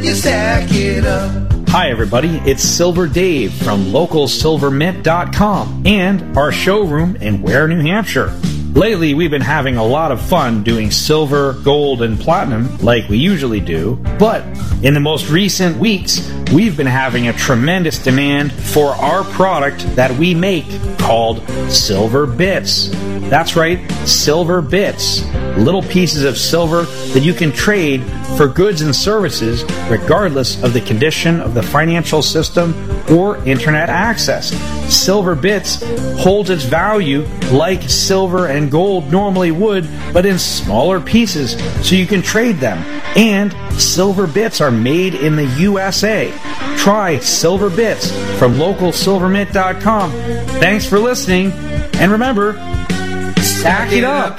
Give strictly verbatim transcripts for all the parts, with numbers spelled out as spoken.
You stack it up. Hi everybody, it's Silver Dave from local silver mint dot com and our showroom in Ware, New Hampshire. Lately, we've been having a lot of fun doing silver, gold, and platinum like we usually do, but in the most recent weeks, we've been having a tremendous demand for our product that we make called Silver Bits. That's right, Silver Bits. Little pieces of silver that you can trade for goods and services regardless of the condition of the financial system or internet access. Silver Bits holds its value like silver and gold normally would, but in smaller pieces so you can trade them. And Silver Bits are made in the U S A. Try Silver Bits from local silver mint dot com. Thanks for listening, and remember, stack it up.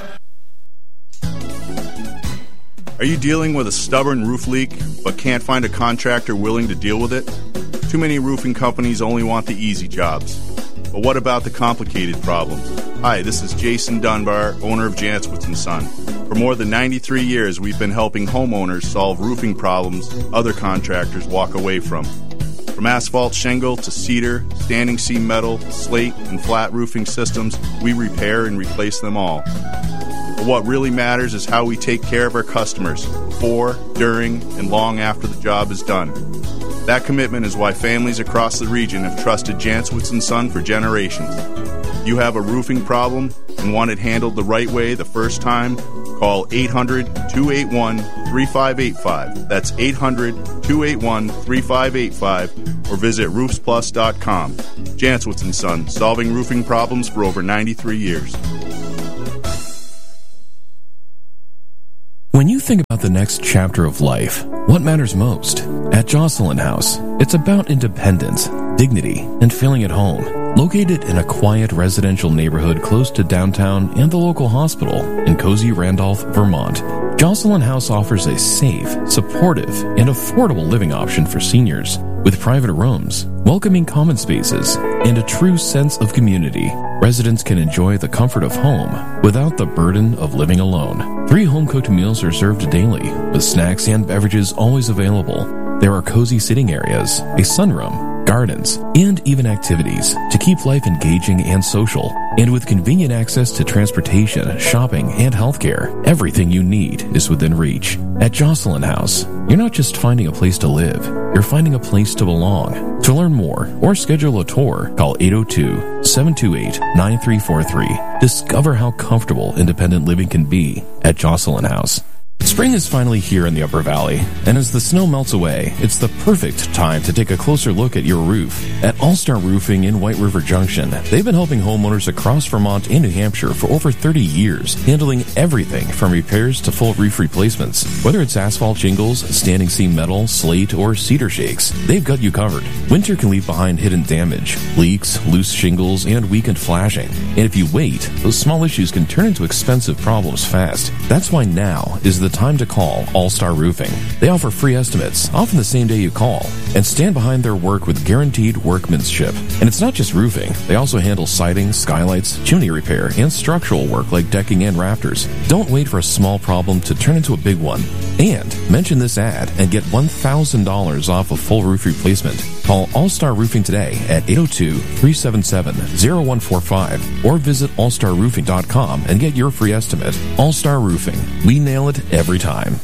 Are you dealing with a stubborn roof leak but can't find a contractor willing to deal with it? Too many roofing companies only want the easy jobs. But what about the complicated problems? Hi, this is Jason Dunbar, owner of Janowitz and Son. For more than ninety-three years, we've been helping homeowners solve roofing problems other contractors walk away from. From asphalt shingle to cedar, standing seam metal, slate, and flat roofing systems, we repair and replace them all. But what really matters is how we take care of our customers before, during, and long after the job is done. That commitment is why families across the region have trusted Janowitz and Son for generations. If you have a roofing problem and want it handled the right way the first time, call eight hundred, two eight one, three five eight five. That's eight hundred, two eight one, three five eight five, or visit roofs plus dot com. Janowitz and Son, solving roofing problems for over ninety-three years. When you think about the next chapter of life, what matters most? At Jocelyn House, it's about independence, dignity, and feeling at home. Located in a quiet residential neighborhood close to downtown and the local hospital in cozy Randolph, Vermont, Jocelyn House offers a safe, supportive, and affordable living option for seniors with private rooms, welcoming common spaces, and a true sense of community. Residents can enjoy the comfort of home without the burden of living alone. Three home-cooked meals are served daily, with snacks and beverages always available. There are cozy sitting areas, a sunroom, gardens, and even activities to keep life engaging and social. And with convenient access to transportation, shopping, and healthcare, everything you need is within reach. At Jocelyn House, you're not just finding a place to live, you're finding a place to belong. To learn more or schedule a tour, call eight oh two, seven two eight, nine three four three. Discover how comfortable independent living can be at Jocelyn House. Spring is finally here in the Upper Valley, and as the snow melts away, it's the perfect time to take a closer look at your roof. At All-Star Roofing in White River Junction, they've been helping homeowners across Vermont and New Hampshire for over thirty years, handling everything from repairs to full roof replacements. Whether it's asphalt shingles, standing seam metal, slate, or cedar shakes, they've got you covered. Winter can leave behind hidden damage, leaks, loose shingles, and weakened flashing. And if you wait, those small issues can turn into expensive problems fast. That's why now is the time to call All-Star Roofing. They offer free estimates, often the same day you call, and stand behind their work with guaranteed workmanship. And it's not just roofing. They also handle siding, skylights, chimney repair, and structural work like decking and rafters. Don't wait for a small problem to turn into a big one. And mention this ad and get one thousand dollars off a full roof replacement. Call All-Star Roofing today at eight oh two, three seven seven, oh one four five or visit all star roofing dot com and get your free estimate. All-Star Roofing. We nail it every time.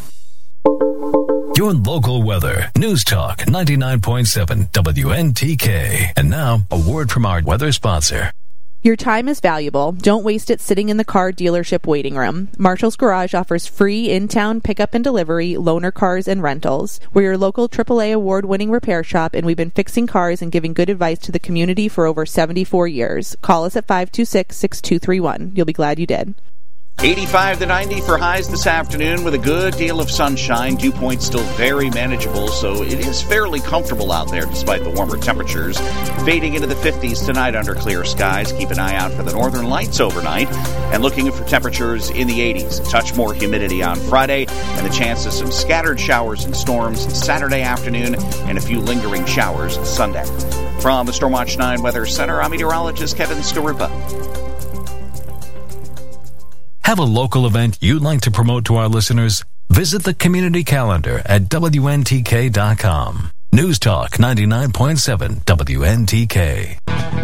Your local weather. News Talk ninety-nine point seven W N T K. And now, a word from our weather sponsor. Your time is valuable. Don't waste it sitting in the car dealership waiting room. Marshall's Garage offers free in-town pickup and delivery, loaner cars, and rentals. We're your local triple A award-winning repair shop, and we've been fixing cars and giving good advice to the community for over seventy-four years. Call us at five two six, six two three one. You'll be glad you did. eighty-five to ninety for highs this afternoon with a good deal of sunshine. Dew point still very manageable, so it is fairly comfortable out there despite the warmer temperatures. Fading into the fifties tonight under clear skies. Keep an eye out for the northern lights overnight. And looking for temperatures in the eighties. A touch more humidity on Friday and the chance of some scattered showers and storms Saturday afternoon and a few lingering showers Sunday. From the Stormwatch nine Weather Center, I'm meteorologist Kevin Skarupa. Have a local event you'd like to promote to our listeners? Visit the community calendar at W N T K dot com. News Talk ninety-nine point seven W N T K.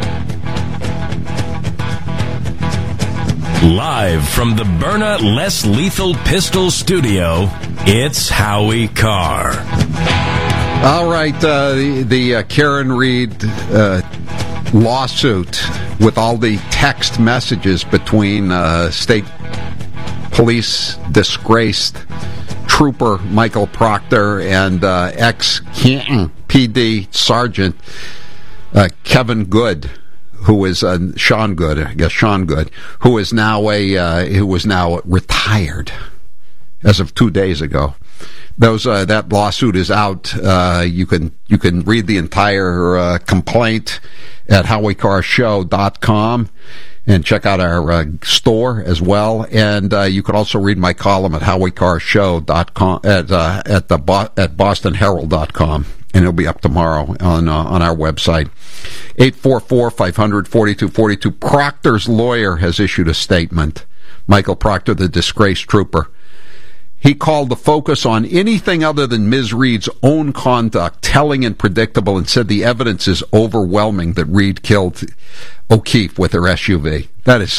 Live from the Byrna Less Lethal Pistol Studio, it's Howie Carr. All right, uh, the, the uh, Karen Read uh, lawsuit with all the text messages between uh, state police disgraced trooper Michael Proctor and uh, ex-Canton P D Sergeant uh, Kevin Good, who is uh, Sean Good, I guess Sean Good, who is now a uh, who was now retired as of two days ago. Those uh, that lawsuit is out. Uh, you can you can read the entire uh, complaint at howie carr show dot com and check out our uh, store as well. And uh, you can also read my column at howie carr show dot com at uh, at the Bo- at boston herald dot com. And it'll be up tomorrow on uh, on our website. eight four four, five hundred, forty-two forty-two. Proctor's lawyer has issued a statement. Michael Proctor, the disgraced trooper. He called the focus on anything other than Miz Reed's own conduct telling and predictable, and said the evidence is overwhelming that Reed killed O'Keefe with her S U V. That is...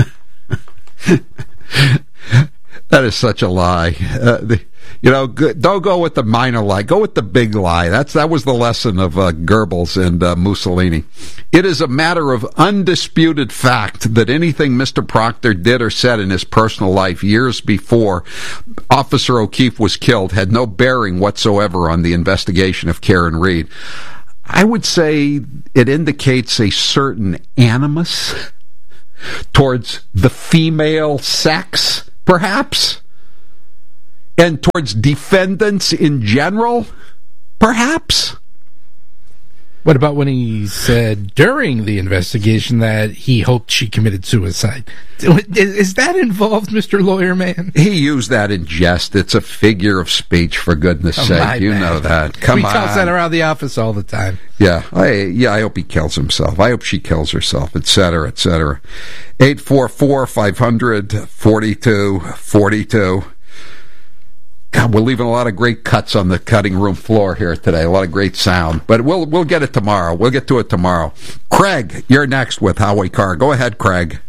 that is such a lie. Uh, the, you know, go, don't go with the minor lie. Go with the big lie. That's That was the lesson of uh, Goebbels and uh, Mussolini. It is a matter of undisputed fact that anything Mister Proctor did or said in his personal life years before Officer O'Keefe was killed had no bearing whatsoever on the investigation of Karen Read. I would say it indicates a certain animus towards the female sex, perhaps, and towards defendants in general, perhaps. What about when he said during the investigation that he hoped she committed suicide? Is that involved, Mister Lawyer Man? He used that in jest. It's a figure of speech, for goodness' oh, sake. You man. know that. Come we on. We toss that around the office all the time. Yeah, I, yeah, I hope he kills himself. I hope she kills herself, et cetera, et cetera. eight four four, five hundred, forty-two forty-two. God, we're leaving a lot of great cuts on the cutting room floor here today. A lot of great sound. But we'll we'll get it tomorrow. We'll get to it tomorrow. Craig, you're next with Howie Carr. Go ahead, Craig.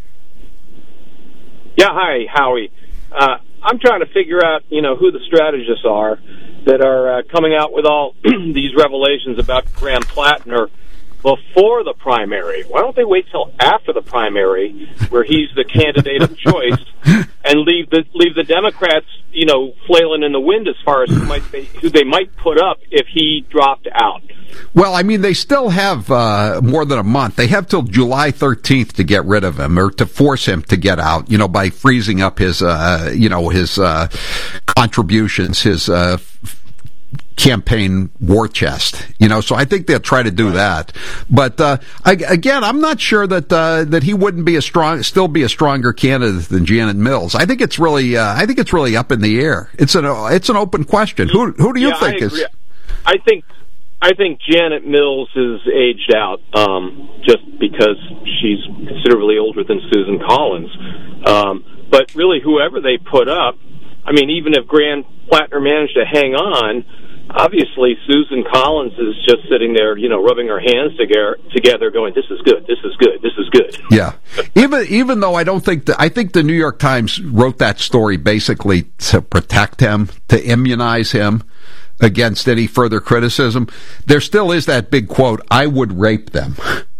Yeah, hi, Howie. Uh, I'm trying to figure out, you know, who the strategists are that are uh, coming out with all these revelations about Graham Plattner before the primary. Why don't they wait till after the primary, where he's the candidate of choice, and leave the leave the Democrats, you know, flailing in the wind as far as who might they, who they might put up if he dropped out? Well, I mean, they still have uh, more than a month. They have till July thirteenth to get rid of him, or to force him to get out, you know, by freezing up his, uh, you know, his uh, contributions, his uh, campaign war chest, you know, so I think they'll try to do right. that. But uh, I, again, I'm not sure that uh, that he wouldn't be a strong, still be a stronger candidate than Janet Mills. I think it's really, uh, I think it's really up in the air. It's an, it's an open question. Who, who do you yeah, think I is? I think, I think Janet Mills is aged out, um, just because she's considerably older than Susan Collins. Um, but really, whoever they put up, I mean, even if Graham Plattner managed to hang on, obviously Susan Collins is just sitting there, you know, rubbing her hands together, together going, this is good, this is good, this is good. Yeah. Even even though I don't think, the, I think the New York Times wrote that story basically to protect him, to immunize him against any further criticism. There still is that big quote, I would rape them.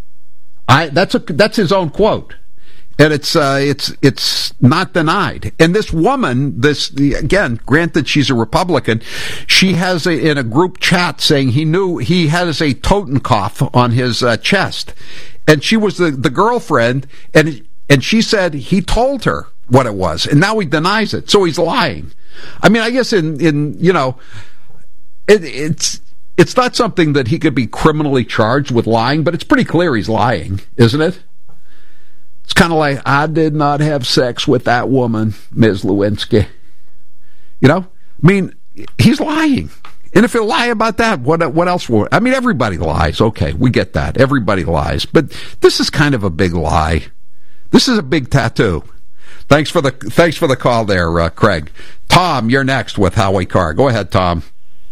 I That's a that's his own quote. And it's uh, it's it's not denied. And this woman, this again, granted she's a Republican, she has a, in a group chat saying he knew he has a Totenkopf on his uh, chest, and she was the, the girlfriend, and and she said he told her what it was, and now he denies it, so he's lying. I mean, I guess in in you know, it, it's it's not something that he could be criminally charged with lying, but it's pretty clear he's lying, isn't it? It's kind of like, I did not have sex with that woman, Miz Lewinsky. You know? I mean, he's lying. And if he'll lie about that, what what else will... I mean, everybody lies. Okay, we get that. Everybody lies. But this is kind of a big lie. This is a big tattoo. Thanks for the thanks for the call there, uh, Craig. Tom, you're next with Howie Carr. Go ahead, Tom.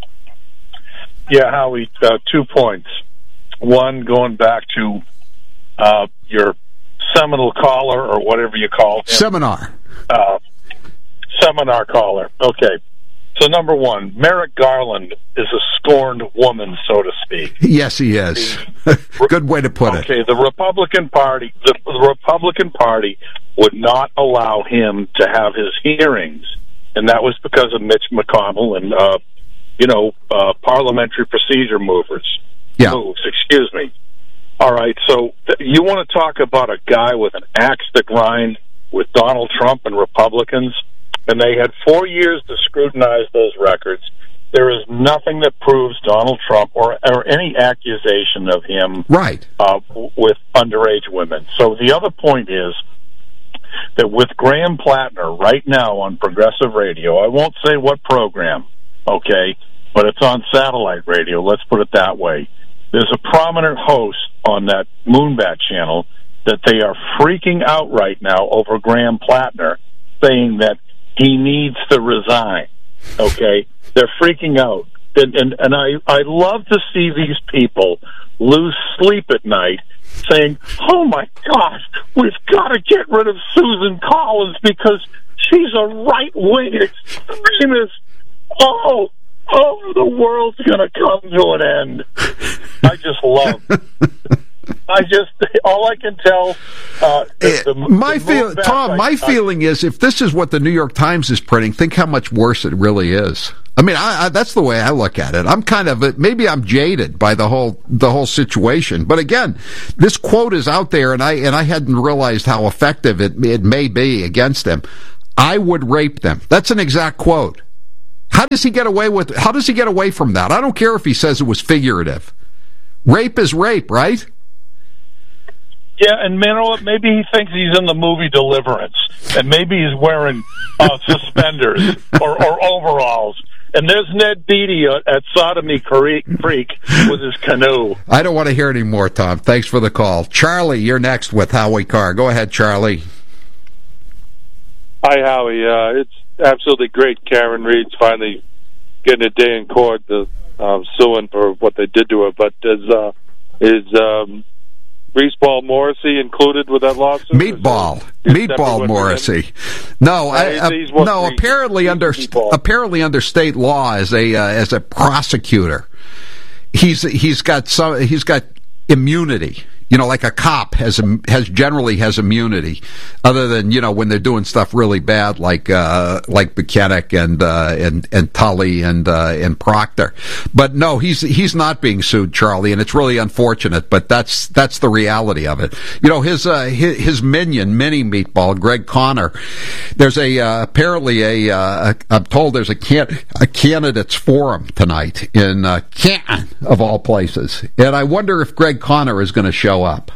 Yeah, Howie, uh, two points. One, going back to uh, your seminal caller, or whatever you call him. Seminar. Uh, seminar caller. Okay. So, number one, Merrick Garland is a scorned woman, so to speak. Yes, he is. Good way to put okay, it. Okay, the Republican Party, the, the Republican Party would not allow him to have his hearings, and that was because of Mitch McConnell and, uh, you know, uh, parliamentary procedure movers. Yeah. Moves, excuse me. All right, so th- you want to talk about a guy with an axe to grind with Donald Trump and Republicans? And they had four years to scrutinize those records. There is nothing that proves Donald Trump or, or any accusation of him right. uh, with underage women. So the other point is that with Graham Plattner right now on Progressive Radio, I won't say what program, okay, but it's on satellite radio, let's put it that way. There's a prominent host on that Moonbat channel that they are freaking out right now over Graham Plattner, saying that he needs to resign, okay? They're freaking out. And, and, and I, I love to see these people lose sleep at night saying, oh, my gosh, we've got to get rid of Susan Collins because she's a right-wing extremist. Oh, oh, the world's going to come to an end. I just love I just, all I can tell... Uh, the, the, my the feel, Tom, I, my I, feeling is if this is what the New York Times is printing, think how much worse it really is. I mean, I, I, that's the way I look at it. I'm kind of, maybe I'm jaded by the whole the whole situation. But again, this quote is out there, and I and I hadn't realized how effective it, it may be against them. I would rape them. That's an exact quote. How does he get away with? How does he get away from that? I don't care if he says it was figurative. Rape is rape, right? Yeah, and you know what? Maybe he thinks he's in the movie Deliverance, and maybe he's wearing uh, suspenders or, or overalls. And there's Ned Beatty at Sodomy Creek with his canoe. I don't want to hear any more, Tom. Thanks for the call. Charlie, you're next with Howie Carr. Go ahead, Charlie. Hi, Howie. Uh, it's absolutely great Karen Reed's finally getting a day in court to, um, suing for what they did to her. But is, uh, is um, Greaseball Morrissey included with that lawsuit? Meatball. Meatball Morrissey. No, I, uh, no. Apparently under apparently under state law, as a uh, as a prosecutor, he's he's got some he's got immunity. You know, like a cop has has generally has immunity, other than, you know, when they're doing stuff really bad, like uh, like Buchanan and uh, and and Tully and uh, and Proctor. But no, he's he's not being sued, Charlie, and it's really unfortunate. But that's that's the reality of it. You know, his uh, his, his minion, mini meatball, Greg Conner. There's a uh, apparently a uh, I'm told there's a can a candidates forum tonight in uh, Canton of all places, and I wonder if Greg Conner is going to show up.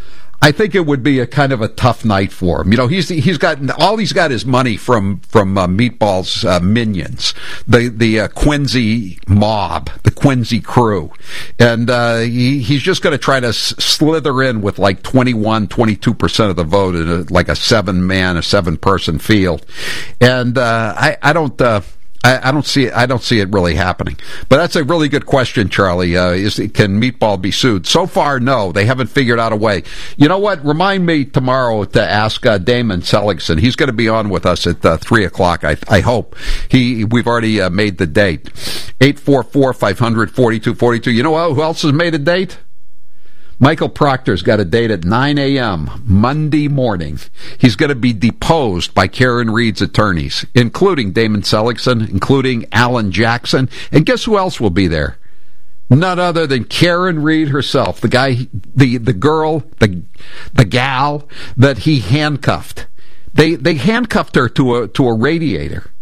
I think it would be a kind of a tough night for him. You know, he's he's got all he's got is money from from uh, Meatball's uh, minions, the the uh, Quincy mob, the Quincy crew, and uh, he he's just going to try to s- slither in with like twenty-one, twenty-two percent of the vote in a, like a seven man, a seven person field, and uh, I I don't. Uh, I, I don't see it. I don't see it really happening. But that's a really good question, Charlie. Uh, is can Meatball be sued? So far, no. They haven't figured out a way. You know what? Remind me tomorrow to ask uh, Damon Seligson. He's going to be on with us at uh, three o'clock. I, I hope. He we've already uh, made the date. Eight four four five hundred forty two forty two. You know who else has made a date? Michael Proctor's got a date at nine a.m. Monday morning. He's going to be deposed by Karen Reed's attorneys, including Damon Seligson, including Alan Jackson. And guess who else will be there? None other than Karen Reed herself, the guy, the, the girl, the, the gal that he handcuffed. They, they handcuffed her to a, to a radiator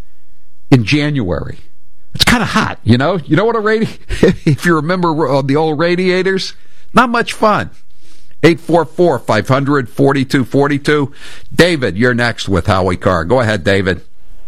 in January. It's kind of hot, you know? You know what a radi- if you remember uh, the old radiators? Not much fun. eight four four five hundred forty-two forty-two. David, you're next with Howie Carr. Go ahead, David.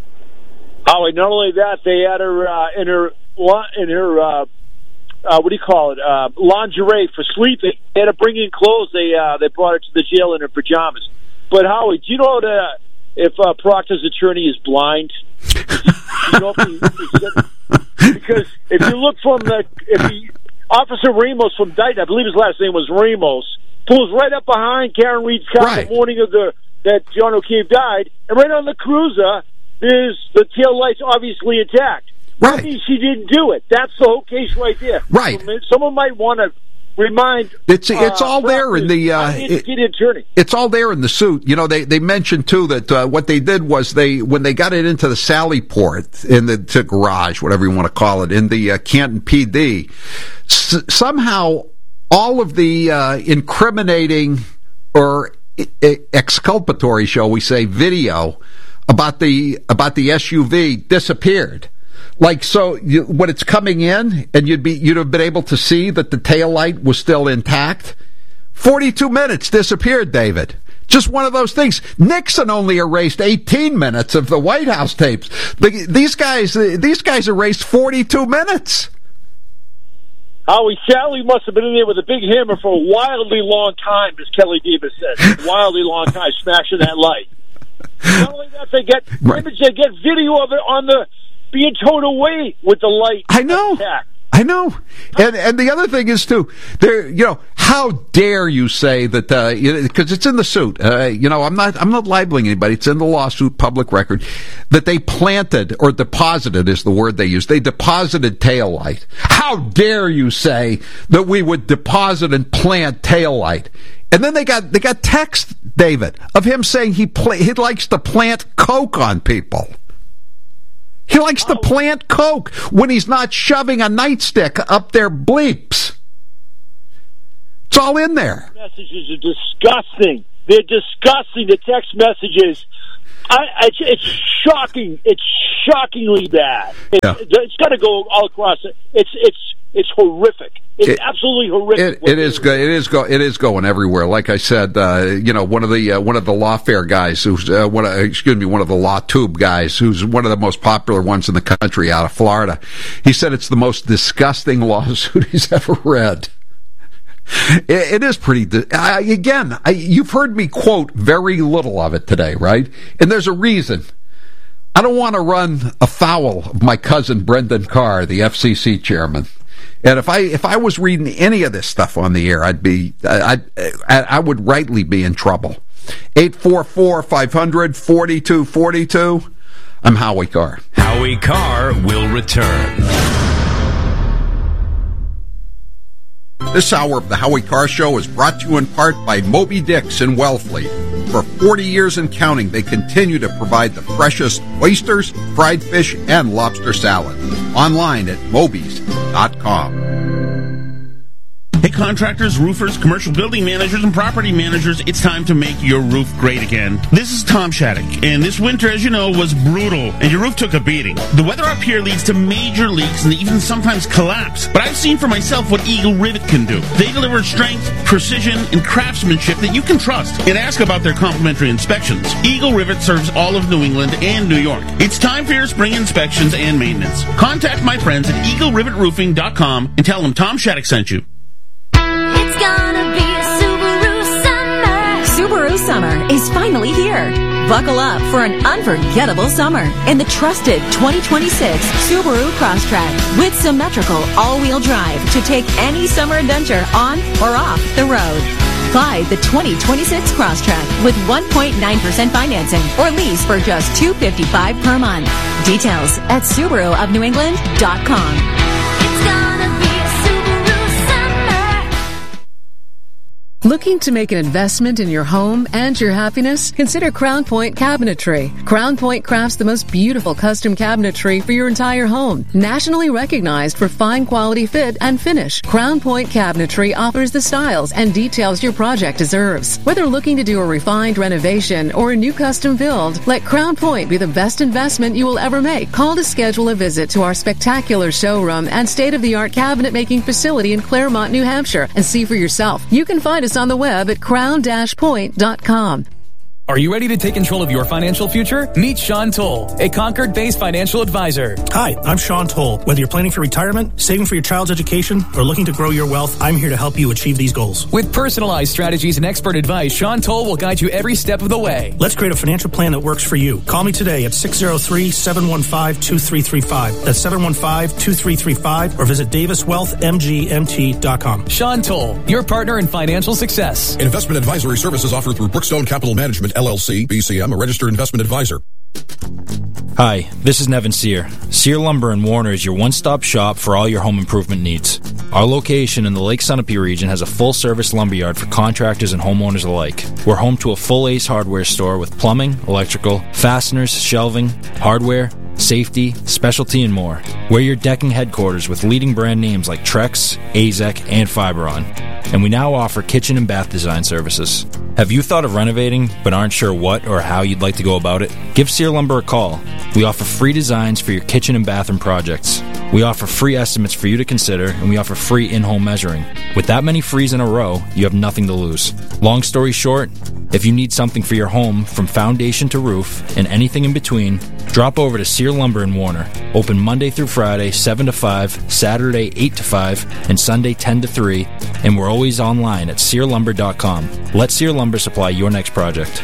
Howie, not only that, they had her uh, in her, in her uh, uh, what do you call it, uh, lingerie for sleeping. They had to bring in clothes. They uh, they brought her to the jail in her pajamas. but Howie, do you know that if uh, Proctor's attorney is blind? You know if he, if because if you look from the if he, Officer Ramos from Dayton, I believe his last name was Ramos, pulls right up behind Karen Reed's car right. the morning of the that John O'Keefe died, and right on the cruiser is the tail lights obviously intact. Right. That means she didn't do it. That's the whole case right there. Right. So someone might want to remind. It's it's uh, all there in the. Uh, it, attorney. It's all there in the suit. You know, they they mentioned too that uh, what they did was they when they got it into the Sally Port in the to garage, whatever you want to call it, in the uh, Canton P D, s- somehow all of the uh, incriminating or I- exculpatory, shall we say, video about the about the S U V disappeared. Like, so you, when it's coming in and you'd be you'd have been able to see that the taillight was still intact, forty-two minutes disappeared, David. Just one of those things. Nixon only erased eighteen minutes of the White House tapes. The, these guys these guys erased forty-two minutes. Howie, Sally must have been in there with a big hammer for a wildly long time, as Kelly Davis said. A wildly long time smashing that light. Not only that, they get right. image, they get video of it on the being towed away with the light. I know. Attack. I know. And and the other thing is too, there. You know, how dare you say that? Because uh, it's in the suit. Uh, you know, I'm not. I'm not libeling anybody. It's in the lawsuit, public record, that they planted or deposited is the word they used. They deposited taillight. How dare you say that we would deposit and plant taillight? And then they got they got text, David, of him saying he pla- he likes to plant coke on people. He likes to plant coke when he's not shoving a nightstick up their bleeps. It's all in there. Messages are disgusting. They're disgusting. The text messages. I, it's, it's shocking. It's shockingly bad. It, yeah. It's got to go all across it. It's it's it's horrific. It's it, absolutely horrific. It, it is go, It is go. It is going everywhere. Like I said, uh, you know, one of the uh, one of the lawfare guys, who's uh, one of, excuse me, one of the law tube guys, who's one of the most popular ones in the country, out of Florida. He said it's the most disgusting lawsuit he's ever read. It, it is pretty. I, again, I, you've heard me quote very little of it today, right? And there's a reason. I don't want to run afoul of my cousin Brendan Carr, the F C C chairman. And if I if I was reading any of this stuff on the air, I'd be I I, I would rightly be in trouble. eight four four, five hundred, forty-two forty-two. I'm Howie Carr. Howie Carr will return. This hour of the Howie Carr Show is brought to you in part by Moby Dick's in Wellfleet. For forty years and counting, they continue to provide the freshest oysters, fried fish, and lobster salad. Online at mobies dot com. Hey, contractors, roofers, commercial building managers, and property managers, it's time to make your roof great again. This is Tom Shattuck, and this winter, as you know, was brutal, and your roof took a beating. The weather up here leads to major leaks and even sometimes collapse, but I've seen for myself what Eagle Rivet can do. They deliver strength, precision, and craftsmanship that you can trust, and ask about their complimentary inspections. Eagle Rivet serves all of New England and New York. It's time for your spring inspections and maintenance. Contact my friends at eagle rivet roofing dot com and tell them Tom Shattuck sent you. It's gonna be a Subaru summer. Subaru summer is finally here. Buckle up for an unforgettable summer in the trusted twenty twenty-six Subaru Crosstrek with symmetrical all-wheel drive to take any summer adventure on or off the road. Buy the twenty twenty-six Crosstrek with one point nine percent financing or lease for just two hundred fifty-five dollars per month. Details at subaru of new england dot com. It's gonna be a Subaru summer. Looking to make an investment in your home and your happiness? Consider Crown Point Cabinetry. Crown Point crafts the most beautiful custom cabinetry for your entire home. Nationally recognized for fine quality fit and finish, Crown Point Cabinetry offers the styles and details your project deserves. Whether looking to do a refined renovation or a new custom build, let Crown Point be the best investment you will ever make. Call to schedule a visit to our spectacular showroom and state-of-the-art cabinet making facility in Claremont, New Hampshire, and see for yourself. You can find us on the web at crown dash point dot com. Are you ready to take control of your financial future? Meet Sean Toll, a Concord-based financial advisor. Hi, I'm Sean Toll. Whether you're planning for retirement, saving for your child's education, or looking to grow your wealth, I'm here to help you achieve these goals. With personalized strategies and expert advice, Sean Toll will guide you every step of the way. Let's create a financial plan that works for you. Call me today at six oh three, seven one five, two three three five. That's seven one five, two three three five, or visit davis wealth m g m t dot com. Sean Toll, your partner in financial success. Investment advisory services offered through Brookstone Capital Management, L L C, B C M, a registered investment advisor. Hi, this is Nevin Sear. Sear Lumber in Warner is your one-stop shop for all your home improvement needs. Our location in the Lake Sunapee region has a full-service lumberyard for contractors and homeowners alike. We're home to a full Ace Hardware store with plumbing, electrical, fasteners, shelving, hardware, safety, specialty, and more. We're your decking headquarters with leading brand names like Trex, Azek, and Fiberon. And we now offer kitchen and bath design services. Have you thought of renovating but aren't sure what or how you'd like to go about it? Give Sear Lumber a call. We offer free designs for your kitchen and bathroom projects. We offer free estimates for you to consider, and we offer free in-home measuring. With that many frees in a row, you have nothing to lose. Long story short, if you need something for your home from foundation to roof and anything in between, drop over to Sear Lumber in Warner. Open Monday through Friday, seven to five, Saturday, eight to five, and Sunday, ten to three, and we're always online at sear lumber dot com. Let Sear Lumber supply your next project.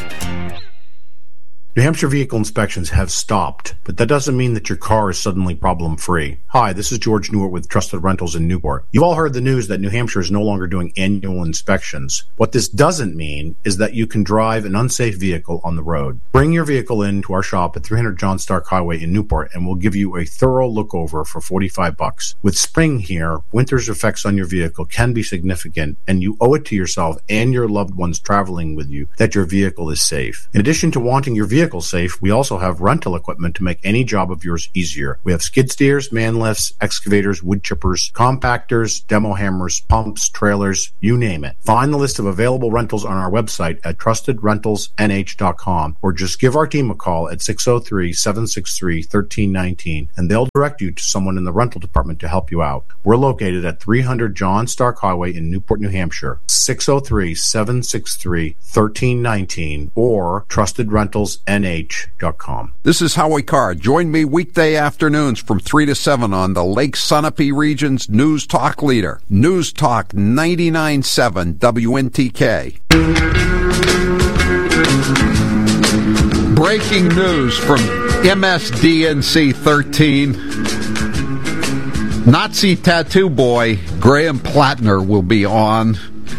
New Hampshire vehicle inspections have stopped, but that doesn't mean that your car is suddenly problem-free. Hi, this is George Newart with Trusted Rentals in Newport. You've all heard the news that New Hampshire is no longer doing annual inspections. What this doesn't mean is that you can drive an unsafe vehicle on the road. Bring your vehicle in to our shop at three hundred John Stark Highway in Newport, and we'll give you a thorough look-over for forty-five bucks. With spring here, winter's effects on your vehicle can be significant, and you owe it to yourself and your loved ones traveling with you that your vehicle is safe. In addition to wanting your vehicle safe, we also have rental equipment to make any job of yours easier. We have skid steers, man lifts, excavators, wood chippers, compactors, demo hammers, pumps, trailers, you name it. Find the list of available rentals on our website at trusted rentals n h dot com, or just give our team a call at six oh three, seven six three, one three one nine, and they'll direct you to someone in the rental department to help you out. We're located at three hundred John Stark Highway in Newport, New Hampshire, six oh three, seven six three, one three one nine, or trusted rentals n h dot com. This is Howie Carr. Join me weekday afternoons from three to seven on the Lake Sunapee region's News Talk leader, News Talk ninety-nine point seven W N T K. Breaking news from M S D N C thirteen. Nazi tattoo boy Graham Plattner will be on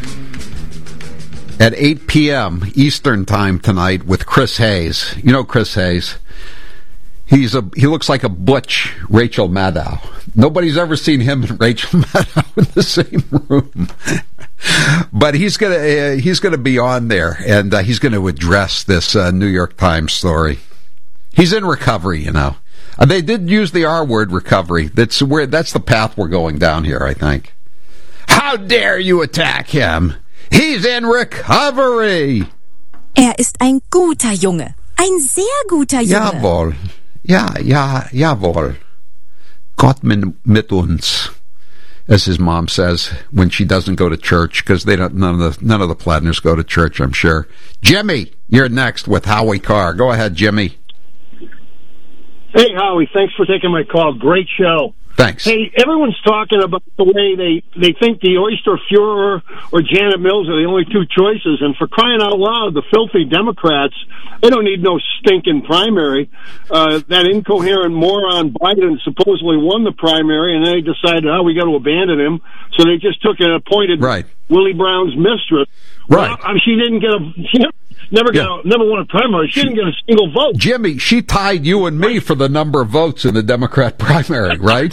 at eight p.m. Eastern time tonight with Chris Hayes. You know Chris Hayes. He's a he looks like a butch Rachel Maddow. Nobody's ever seen him and Rachel Maddow in the same room. But he's gonna uh, he's gonna be on there, and uh, he's gonna address this uh, New York Times story. He's in recovery, you know. Uh, they did use the R word, recovery. That's where that's the path we're going down here, I think. How dare you attack him? He's in recovery. Er ist ein guter Junge. Ein sehr guter Junge. Jawohl. Ja, ja, jawohl. Gott mit uns, as his mom says when she doesn't go to church, because they don't. None of the none of the Plattners go to church, I'm sure. Jimmy, you're next with Howie Carr. Go ahead, Jimmy. Hey, Howie. Thanks for taking my call. Great show. Thanks. Hey, everyone's talking about the way they, they think the Oyster Fuhrer or Janet Mills are the only two choices, and for crying out loud, the filthy Democrats, they don't need no stinking primary. Uh, that incoherent moron Biden supposedly won the primary, and then they decided, oh, we got to abandon him, so they just took and appointed right. Willie Brown's mistress. Right. Well, I mean, she didn't get a... She never, Never got, yeah. never won a primary. She, she didn't get a single vote. Jimmy, she tied you and me for the number of votes in the Democrat primary, right?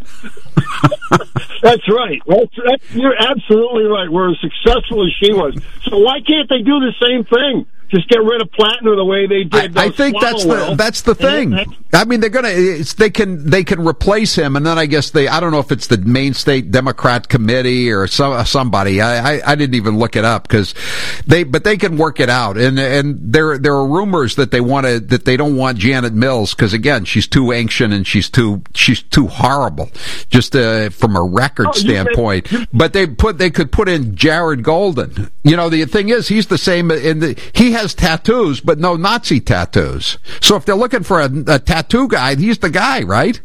That's right. That's, that's, you're absolutely right. We're as successful as she was. So why can't they do the same thing? Just get rid of Plattner the way they did. I, I think that's the that's the thing. I mean, they're gonna it's, they can they can replace him, and then I guess they I don't know if it's the Maine State Democrat Committee or some somebody. I, I, I didn't even look it up because they but they can work it out. And and there there are rumors that they want to that they don't want Janet Mills because again she's too ancient and she's too she's too horrible just uh, from a record oh, standpoint. Said, but they put they could put in Jared Golden. You know the thing is he's the same in the he. has tattoos, but no Nazi tattoos. So if they're looking for a, a tattoo guy, he's the guy, right?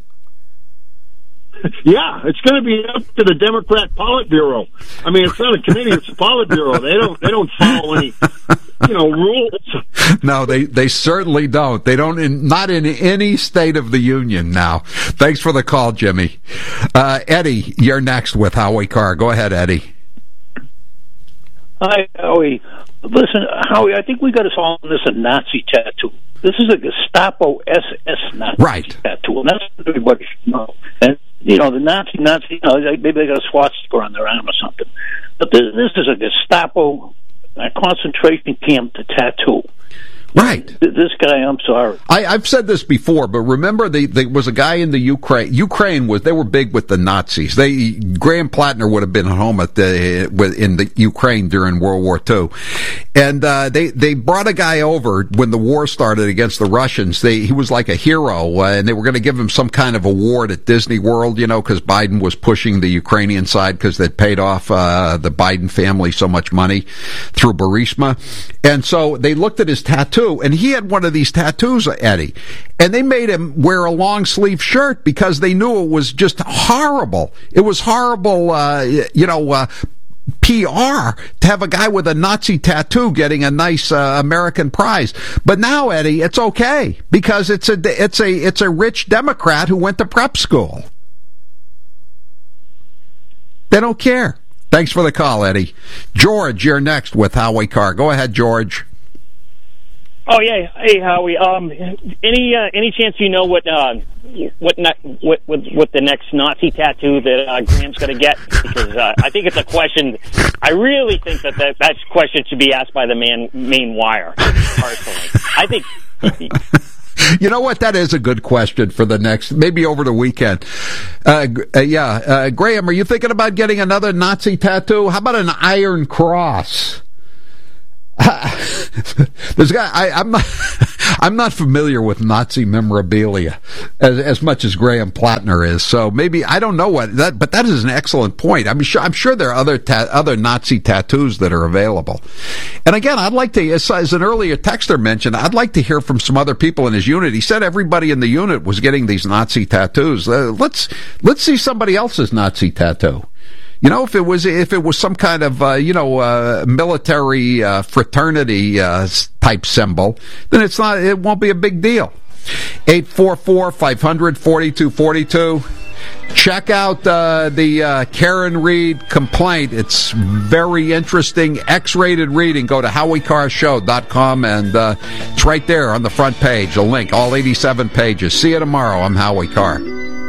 Yeah, it's going to be up to the Democrat Politburo. I mean, it's not a committee; it's a Politburo. They don't they don't follow any, you know, rules. No, they they certainly don't. They don't. In, not in any state of the union. Now, thanks for the call, Jimmy. Uh, Eddie, you're next with Howie Carr. Go ahead, Eddie. Hi, Howie. Listen, Howie, I think we got to solve this a Nazi tattoo. This is a Gestapo S S Nazi right. tattoo, and that's what everybody should know. And, you know, the Nazi, Nazi, you know, maybe they got a swastika on their arm or something. But this, this is a Gestapo a concentration camp to tattoo. Right. This guy, I'm sorry. I, I've said this before, but remember, the, there was a guy in the Ukraine. Ukraine was they were big with the Nazis. They Graham Plattner would have been home at the in the Ukraine during World War Two, and uh, they they brought a guy over when the war started against the Russians. They he was like a hero, uh, and they were going to give him some kind of award at Disney World, you know, because Biden was pushing the Ukrainian side because they'd paid off uh, the Biden family so much money through Burisma, and so they looked at his tattoo. And he had one of these tattoos, Eddie, and they made him wear a long sleeve shirt because they knew it was just horrible. It was horrible, uh, you know, uh, P R to have a guy with a Nazi tattoo getting a nice uh, American prize. But now, Eddie, it's okay because it's a it's a it's a rich Democrat who went to prep school. They don't care. Thanks for the call, Eddie. George, you're next with Howie Carr. Go ahead, George. Oh yeah, hey Howie. Um, any uh, any chance you know what uh, what, not, what what what the next Nazi tattoo that uh, Graham's going to get? Because uh, I think it's a question. I really think that that, that question should be asked by the man main wire. Personally, I think. You know what? That is a good question for the next, maybe over the weekend. Uh, uh, yeah, uh, Graham, are you thinking about getting another Nazi tattoo? How about an Iron Cross? There's a guy. I, I'm not. I'm not familiar with Nazi memorabilia as, as much as Graham Plattner is. So maybe I don't know what that. But that is an excellent point. I'm sure. I'm sure there are other ta- other Nazi tattoos that are available. And again, I'd like to, as, as an earlier texter mentioned, I'd like to hear from some other people in his unit. He said everybody in the unit was getting these Nazi tattoos. Uh, let's let's see somebody else's Nazi tattoo. You know, if it was if it was some kind of uh, you know uh, military uh, fraternity uh, type symbol, then it's not. It won't be a big deal. eight four four, five hundred, forty-two forty-two. Check out uh, the uh, Karen Reed complaint. It's very interesting, X-rated reading. Go to howie carr show dot com, and uh, it's right there on the front page. A link, all eighty-seven pages. See you tomorrow. I'm Howie Carr.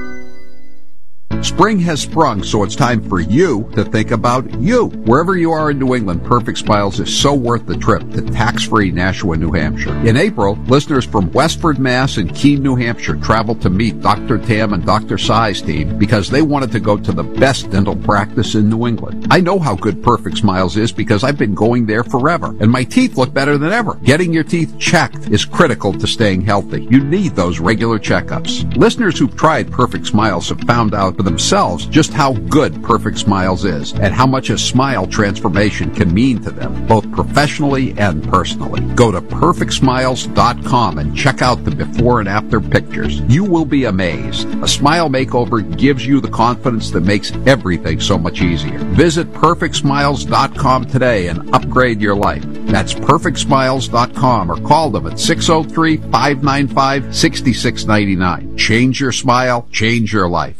Spring has sprung, so it's time for you to think about you. Wherever you are in New England, Perfect Smiles is so worth the trip to tax-free Nashua, New Hampshire. In April, listeners from Westford, Mass. and Keene, New Hampshire traveled to meet Doctor Tam and Doctor Sai's team because they wanted to go to the best dental practice in New England. I know how good Perfect Smiles is because I've been going there forever, and my teeth look better than ever. Getting your teeth checked is critical to staying healthy. You need those regular checkups. Listeners who've tried Perfect Smiles have found out for themselves just how good Perfect Smiles is and how much a smile transformation can mean to them, both professionally and personally. Go to perfect smiles dot com and check out the before and after pictures. You will be amazed. A smile makeover gives you the confidence that makes everything so much easier. Visit perfect smiles dot com today and upgrade your life. That's perfect smiles dot com or call them at six oh three, five nine five, six six nine nine. Change your smile, change your life.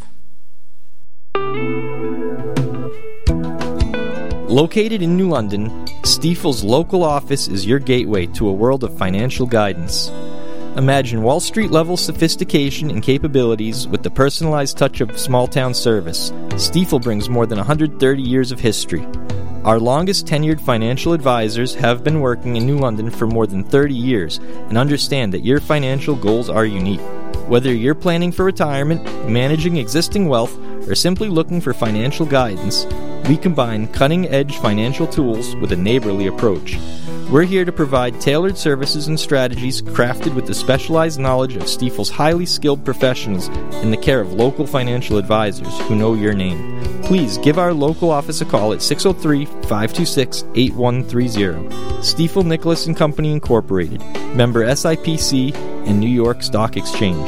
Located in New London, Stifel's local office is your gateway to a world of financial guidance. Imagine Wall Street-level sophistication and capabilities with the personalized touch of small-town service. Stifel brings more than one hundred thirty years of history. Our longest tenured financial advisors have been working in New London for more than thirty years and understand that your financial goals are unique. Whether you're planning for retirement, managing existing wealth, or simply looking for financial guidance, we combine cutting-edge financial tools with a neighborly approach. We're here to provide tailored services and strategies crafted with the specialized knowledge of Stifel's highly skilled professionals in the care of local financial advisors who know your name. Please give our local office a call at six oh three, five two six, eight one three zero. Stiefel Nicholas and Company Incorporated, member S I P C and New York Stock Exchange.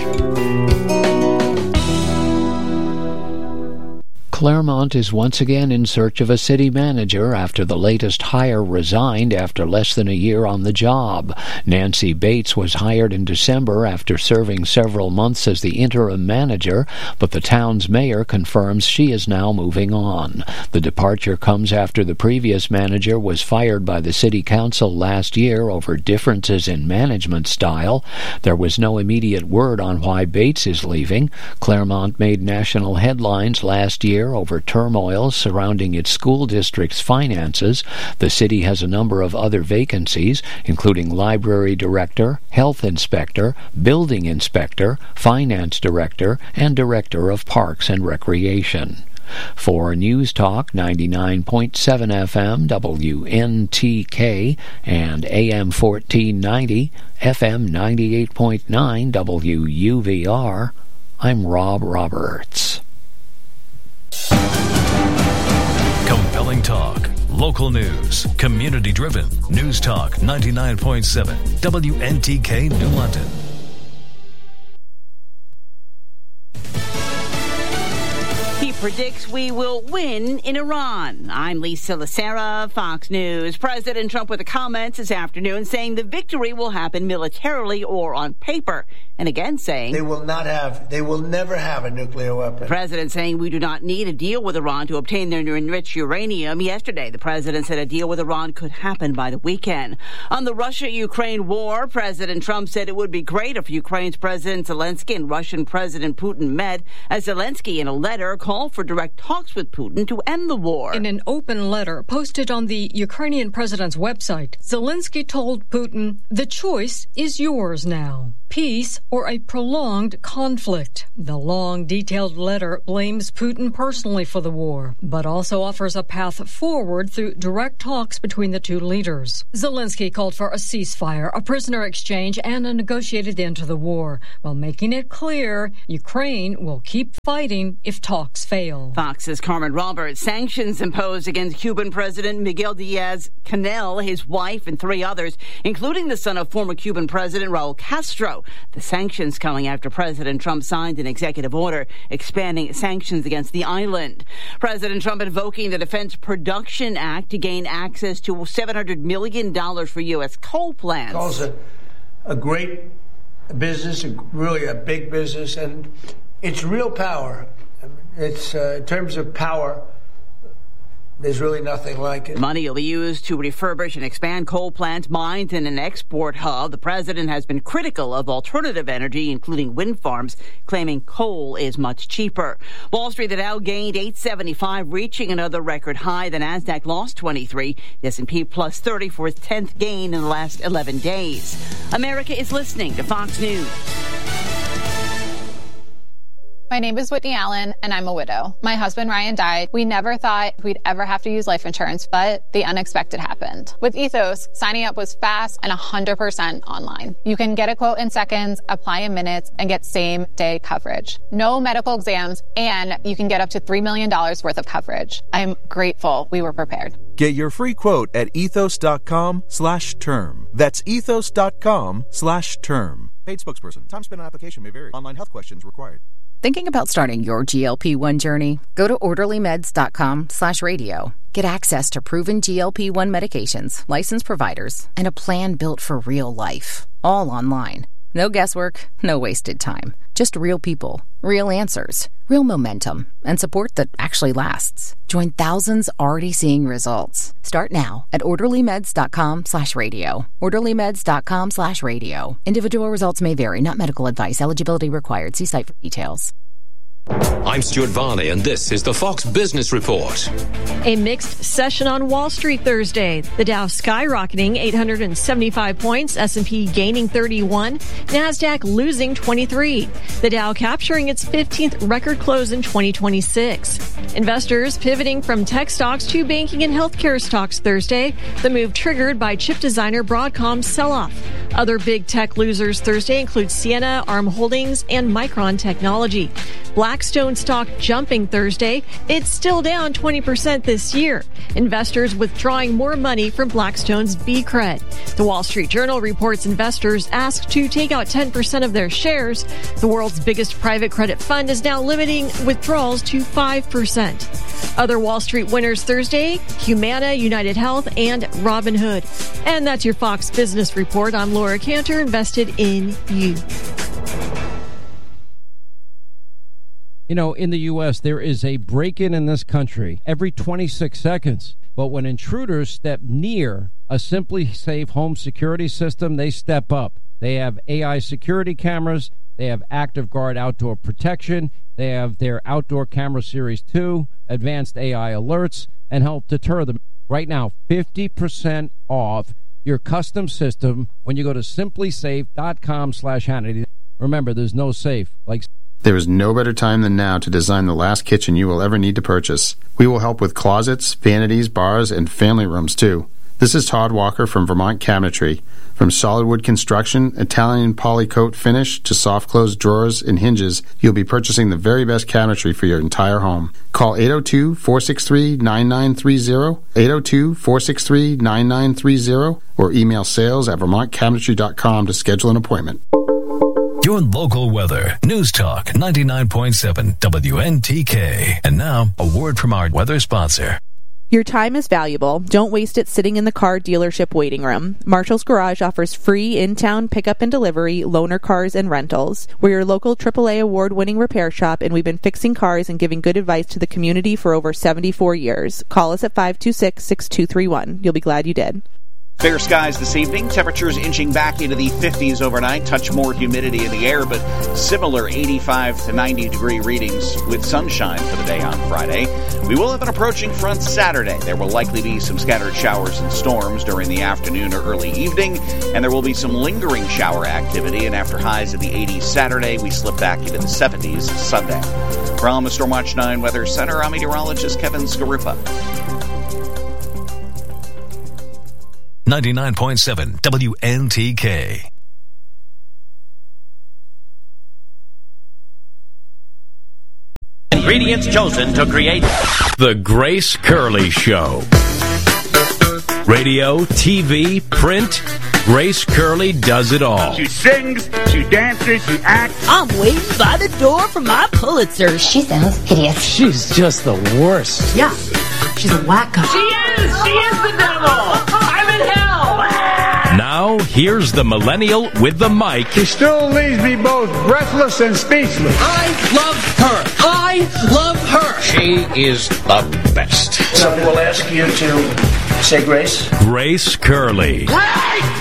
Claremont is once again in search of a city manager after the latest hire resigned after less than a year on the job. Nancy Bates was hired in December after serving several months as the interim manager, but the town's mayor confirms she is now moving on. The departure comes after the previous manager was fired by the city council last year over differences in management style. There was no immediate word on why Bates is leaving. Claremont made national headlines last year over turmoil surrounding its school district's finances. The city has a number of other vacancies, including library director, health inspector, building inspector, finance director, and director of parks and recreation. For News Talk ninety-nine point seven F M W N T K and A M fourteen ninety F M ninety-eight point nine W U V R, I'm Rob Roberts. Compelling talk, local news, community-driven. News Talk ninety-nine point seven W N T K New London. He predicts we will win in Iran. I'm Lisa Lacera, Fox News. President Trump with a comment this afternoon saying the victory will happen militarily or on paper. And again saying they will not have, they will never have a nuclear weapon. The president saying we do not need a deal with Iran to obtain their enriched uranium. Yesterday, the president said a deal with Iran could happen by the weekend. On the Russia-Ukraine war, President Trump said it would be great if Ukraine's President Zelensky and Russian President Putin met, as Zelensky in a letter called for direct talks with Putin to end the war. In an open letter posted on the Ukrainian president's website, Zelensky told Putin, "The choice is yours now. Peace or a prolonged conflict." The long, detailed letter blames Putin personally for the war, but also offers a path forward through direct talks between the two leaders. Zelensky called for a ceasefire, a prisoner exchange, and a negotiated end to the war, while making it clear Ukraine will keep fighting if talks fail. Fox's Carmen Roberts. Sanctions imposed against Cuban President Miguel Diaz-Canel, his wife, and three others, including the son of former Cuban President Raul Castro. The sanctions coming after President Trump signed an executive order expanding sanctions against the island. President Trump invoking the Defense Production Act to gain access to seven hundred million dollars for U S coal plants. Coal's a, a great business, a, really a big business, and it's real power. It's uh, in terms of power, there's really nothing like it. Money will be used to refurbish and expand coal plant mines in an export hub. The president has been critical of alternative energy, including wind farms, claiming coal is much cheaper. Wall Street, the Dow gained eight seventy-five, reaching another record high. The Nasdaq lost twenty-three. The S and P plus thirty for its tenth gain in the last eleven days. America is listening to Fox News. My name is Whitney Allen, and I'm a widow. My husband, Ryan, died. We never thought we'd ever have to use life insurance, but the unexpected happened. With Ethos, signing up was fast and one hundred percent online. You can get a quote in seconds, apply in minutes, and get same-day coverage. No medical exams, and you can get up to three million dollars worth of coverage. I'm grateful we were prepared. Get your free quote at ethos.com slash term. That's ethos.com slash term. Paid spokesperson. Time spent on application may vary. Online health questions required. Thinking about starting your G L P one journey? Go to orderlymeds.com slash radio. Get access to proven G L P one medications, licensed providers, and a plan built for real life. All online. No guesswork, no wasted time. Just real people, real answers, real momentum, and support that actually lasts. Join thousands already seeing results. Start now at orderlymeds.com slash radio. orderlymeds.com slash radio. Individual results may vary, not medical advice. Eligibility required. See site for details. I'm Stuart Varney, and this is the Fox Business Report. A mixed session on Wall Street Thursday. The Dow skyrocketing eight hundred seventy-five points, S and P gaining thirty-one, NASDAQ losing twenty-three. The Dow capturing its fifteenth record close in twenty twenty-six. Investors pivoting from tech stocks to banking and healthcare stocks Thursday. The move triggered by chip designer Broadcom's sell-off. Other big tech losers Thursday include Ciena, Arm Holdings, and Micron Technology. Black Blackstone stock jumping Thursday. It's still down twenty percent this year. Investors withdrawing more money from Blackstone's B-Cred. The Wall Street Journal reports investors asked to take out ten percent of their shares. The world's biggest private credit fund is now limiting withdrawals to five percent. Other Wall Street winners Thursday, Humana, United Health, and Robinhood. And that's your Fox Business Report. I'm Laura Cantor, invested in you. You know, in the U S, there is a break-in in this country every twenty-six seconds. But when intruders step near a Simply Safe home security system, they step up. They have A I security cameras. They have Active Guard outdoor protection. They have their Outdoor Camera Series two, advanced A I alerts, and help deter them. Right now, fifty percent off your custom system when you go to simplysafe.com slash Hannity. Remember, there's no safe like... There is no better time than now to design the last kitchen you will ever need to purchase. We will help with closets, vanities, bars, and family rooms, too. This is Todd Walker from Vermont Cabinetry. From solid wood construction, Italian polycoat finish, to soft close drawers and hinges, you'll be purchasing the very best cabinetry for your entire home. Call eight oh two, four six three, nine nine three oh, eight oh two, four six three, nine nine three oh, or email sales at vermont cabinetry dot com to schedule an appointment. Your local weather. News Talk ninety-nine point seven W N T K. And now, a word from our weather sponsor. Your time is valuable. Don't waste it sitting in the car dealership waiting room. Marshall's Garage offers free in-town pickup and delivery, loaner cars, and rentals. We're your local triple A award-winning repair shop, and we've been fixing cars and giving good advice to the community for over seventy-four years. Call us at five two six, six two three one. You'll be glad you did. Fair skies this evening. Temperatures inching back into the fifties overnight. Touch more humidity in the air, but similar eighty-five to ninety degree readings with sunshine for the day on Friday. We will have an approaching front Saturday. There will likely be some scattered showers and storms during the afternoon or early evening, and there will be some lingering shower activity. And after highs in the eighties Saturday, we slip back into the seventies Sunday. From the Stormwatch nine Weather Center, I'm meteorologist Kevin Scaruppa. ninety-nine point seven W N T K. Ingredients chosen to create The Grace Curley Show. Radio, T V, print, Grace Curley does it all. She sings, she dances, she acts. I'm waiting by the door for my Pulitzer. She sounds hideous. She's just the worst. Yeah, she's a wacko. She is! She is the devil! I'm in hell! Now, here's the millennial with the mic. She still leaves me both breathless and speechless. I love her. I love her. She is the best. So we'll ask you to say grace. Grace Curley. Grace!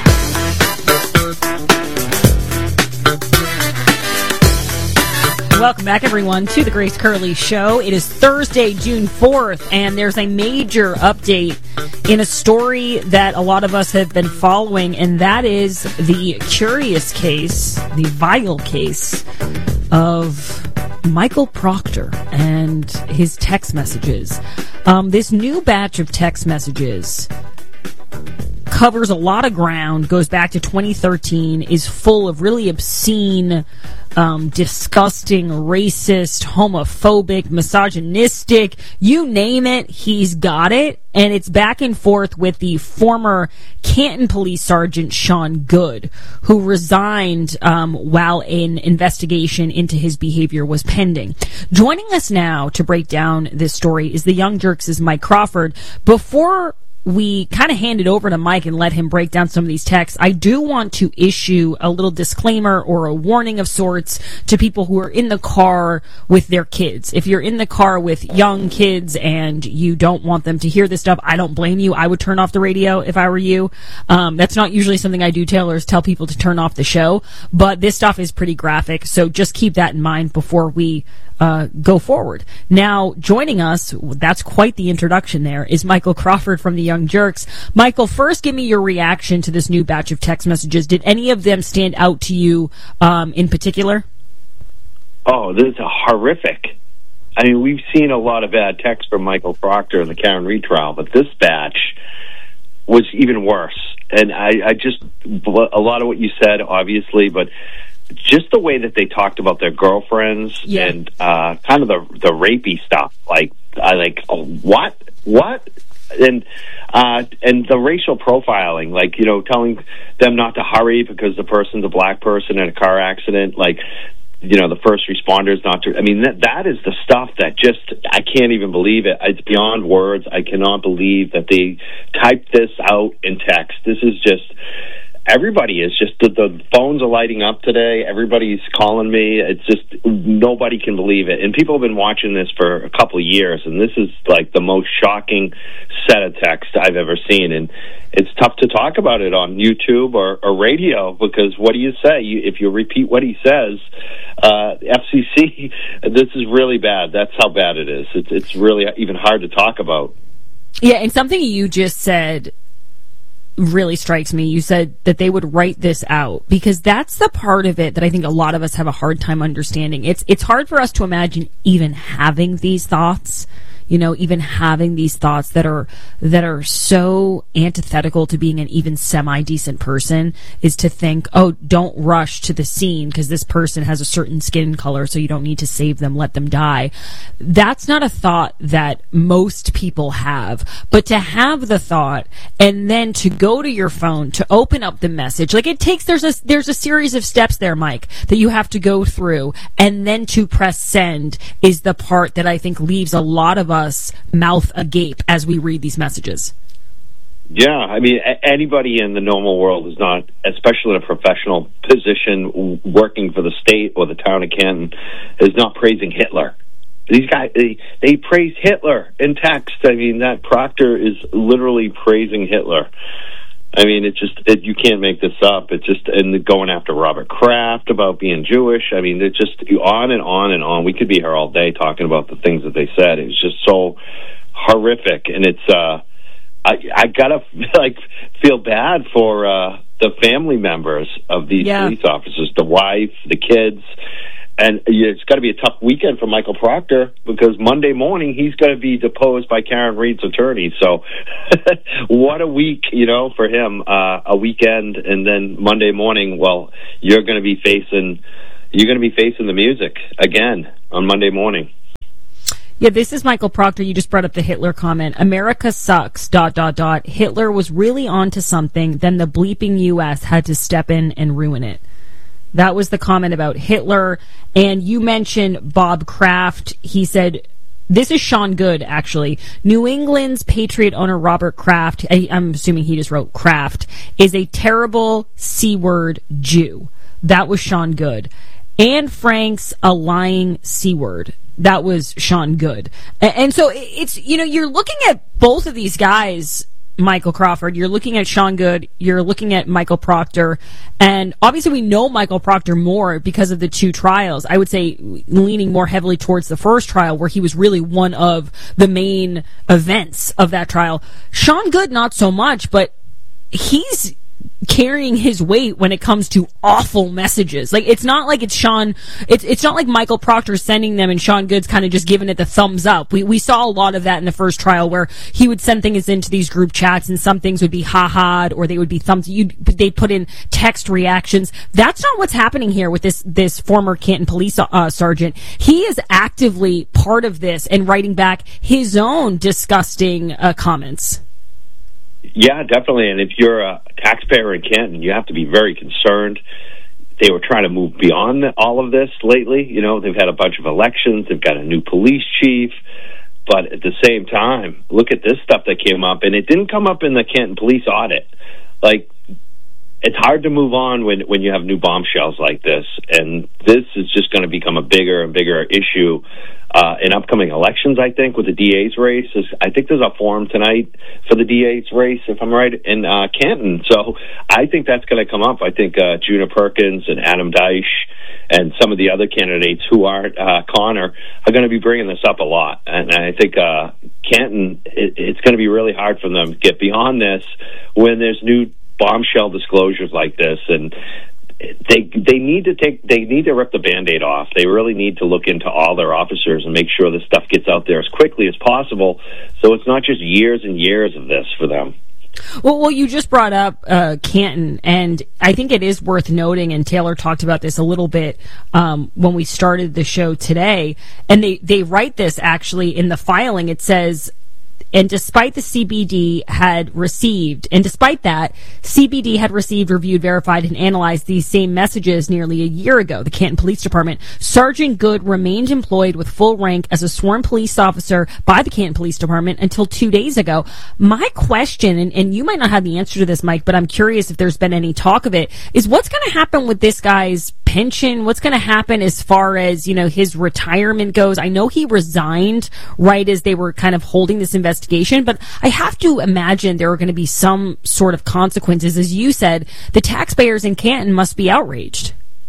Welcome back, everyone, to the Grace Curley Show. It is Thursday, June fourth, and there's a major update in a story that a lot of us have been following, and that is the curious case, the vile case of Michael Proctor and his text messages. Um, this new batch of text messages covers a lot of ground, goes back to twenty thirteen, is full of really obscene, um, disgusting, racist, homophobic, misogynistic, you name it, he's got it. And it's back and forth with the former Canton Police Sergeant Sean Good, who resigned um, while an investigation into his behavior was pending. Joining us now to break down this story is the Young Jerks' Mike Crawford. Before we kind of hand it over to Mike and let him break down some of these texts, I do want to issue a little disclaimer or a warning of sorts to people who are in the car with their kids. If you're in the car with young kids and you don't want them to hear this stuff, I don't blame you. I would turn off the radio if I were you. Um, that's not usually something I do, Taylor, is tell people to turn off the show. But this stuff is pretty graphic, so just keep that in mind before we Uh, go forward. Now, joining us, that's quite the introduction there, is Michael Crawford from the Young Jerks. Michael, first give me your reaction to this new batch of text messages. Did any of them stand out to you um, in particular? Oh, this is horrific. I mean, we've seen a lot of bad texts from Michael Proctor in the Karen Reed trial, but this batch was even worse. And I, I just, a lot of what you said, obviously, but just the way that they talked about their girlfriends yeah. and uh, kind of the the rapey stuff, like uh, like oh, what what and uh, and the racial profiling, like, you know, telling them not to hurry because the person's a black person in a car accident, like, you know, the first responders not to. I mean, that that is the stuff that just, I can't even believe it. It's beyond words. I cannot believe that they typed this out in text. This is just, everybody is just, the, the phones are lighting up today. Everybody's calling me. It's just, nobody can believe it. And people have been watching this for a couple of years, and this is like the most shocking set of text I've ever seen. And it's tough to talk about it on YouTube or, or radio, because what do you say? You, if you repeat what he says, uh, F C C, this is really bad. That's how bad it is. It's, it's really even hard to talk about. Yeah, and something you just said really strikes me. You said that they would write this out, because that's the part of it that I think a lot of us have a hard time understanding. It's it's hard for us to imagine even having these thoughts, you know, even having these thoughts that are that are so antithetical to being an even semi-decent person, is to think, oh, don't rush to the scene because this person has a certain skin color, so you don't need to save them, let them die. That's not a thought that most people have. But to have the thought and then to go to your phone, to open up the message, like it takes, there's a, there's a series of steps there, Mike, that you have to go through, and then to press send is the part that I think leaves a lot of us mouth agape as we read these messages. Yeah, I mean, a- anybody in the normal world is not, especially in a professional position w- working for the state or the town of Canton, is not praising Hitler. These guys, they, they praise Hitler in text. I mean, that Proctor is literally praising Hitler. I mean, it's just, it, you can't make this up. It's just, and going after Robert Kraft about being Jewish. I mean, it's just on and on and on. We could be here all day talking about the things that they said. It's just so horrific. And it's, uh, I, I gotta, like, feel bad for, uh, the family members of these yeah. police officers, the wife, the kids. And it's got to be a tough weekend for Michael Proctor, because Monday morning he's going to be deposed by Karen Reed's attorney. So what a week, you know, for him, uh, a weekend. And then Monday morning, well, you're going to be facing, you're going to be facing the music again on Monday morning. Yeah, this is Michael Proctor. You just brought up the Hitler comment. America sucks, dot, dot, dot. Hitler was really onto something. Then the bleeping U S had to step in and ruin it. That was the comment about Hitler. And you mentioned Bob Kraft. He said, this is Sean Good, actually. New England's Patriot owner Robert Kraft, I, I'm assuming he just wrote Kraft, is a terrible C-word Jew. That was Sean Good. Anne Frank's a lying C-word. That was Sean Good. And, and so it's, you know, you're looking at both of these guys, Michael Crawford, you're looking at Sean Good, you're looking at Michael Proctor, and obviously we know Michael Proctor more because of the two trials. I would say leaning more heavily towards the first trial, where he was really one of the main events of that trial. Sean Good, not so much, but he's carrying his weight when it comes to awful messages. Like, it's not like it's Sean, it's it's not like Michael Proctor sending them and Sean Good's kind of just giving it the thumbs up. We we saw a lot of that in the first trial, where he would send things into these group chats and some things would be ha-ha'd, or they would be thumbs, you they put in text reactions. That's not what's happening here with this this former Canton police uh, sergeant. He is actively part of this and writing back his own disgusting uh, comments. Yeah, definitely. And if you're a taxpayer in Canton, you have to be very concerned. They were trying to move beyond all of this lately. You know, they've had a bunch of elections. They've got a new police chief. But at the same time, look at this stuff that came up. And it didn't come up in the Canton police audit. Like, it's hard to move on when, when you have new bombshells like this. And this is just going to become a bigger and bigger issue uh, in upcoming elections, I think, with the D A's race. I think there's a forum tonight for the D A's race, if I'm right, in uh, Canton. So I think that's going to come up. I think uh, Juna Perkins and Adam Deich and some of the other candidates who aren't uh, Connor are going to be bringing this up a lot. And I think uh, Canton, it, it's going to be really hard for them to get beyond this when there's new bombshell disclosures like this. And they they need to take they need to rip the Band-Aid off. They really need to look into all their officers and make sure this stuff gets out there as quickly as possible, so it's not just years and years of this for them. Well, well, you just brought up uh, Canton, and I think it is worth noting, and Taylor talked about this a little bit um, when we started the show today, and they, they write this actually in the filing. It says, and despite the C B D had received, and despite that, C B D had received, reviewed, verified, and analyzed these same messages nearly a year ago. The Canton Police Department, Sergeant Good remained employed with full rank as a sworn police officer by the Canton Police Department until two days ago. My question, and, and you might not have the answer to this, Mike, but I'm curious if there's been any talk of it, is what's going to happen with this guy's pension? What's going to happen as far as, you know, his retirement goes? I know he resigned right as they were kind of holding this investigation, but I have to imagine there are going to be some sort of consequences. As you said, the taxpayers in Canton must be outraged.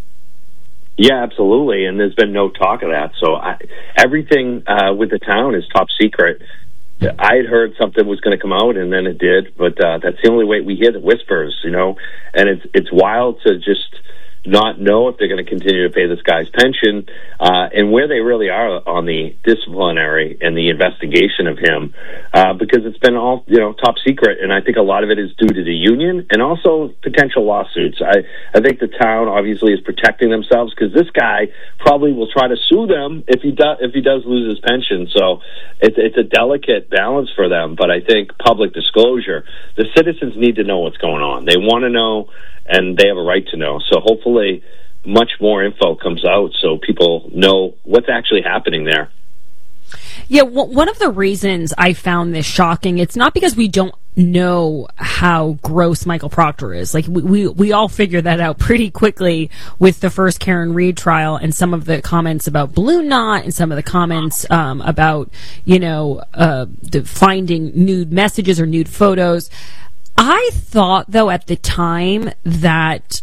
Yeah, absolutely, and there's been no talk of that. So I, everything uh, with the town is top secret. I had heard something was going to come out, and then it did, but uh, that's the only way we hear the whispers, you know, and it's it's wild to just not know if they're going to continue to pay this guy's pension, uh, and where they really are on the disciplinary and the investigation of him, uh, because it's been all, you know, top secret, and I think a lot of it is due to the union and also potential lawsuits. I, I think the town obviously is protecting themselves because this guy probably will try to sue them if he does if he does lose his pension. So it's it's a delicate balance for them, but I think public disclosure, the citizens need to know what's going on. They want to know, and they have a right to know. So hopefully much more info comes out so people know what's actually happening there. Yeah, well, one of the reasons I found this shocking, it's not because we don't know how gross Michael Proctor is. Like, we, we, we all figured that out pretty quickly with the first Karen Read trial and some of the comments about Balloon Knot and some of the comments um, about, you know, uh, the finding nude messages or nude photos. I thought, though, at the time that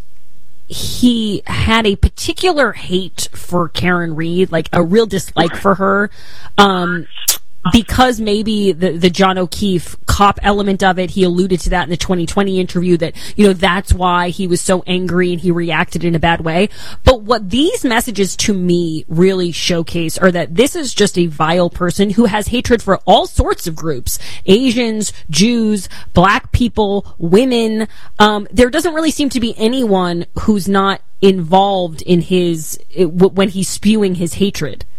he had a particular hate for Karen Read, like a real dislike for her, um, because maybe the, the John O'Keefe cop element of it, he alluded to that in the twenty twenty interview, that, you know, that's why he was so angry and he reacted in a bad way. But what these messages to me really showcase are that this is just a vile person who has hatred for all sorts of groups: Asians, Jews, black people, women. Um, there doesn't really seem to be anyone who's not involved in his, when he's spewing his hatred.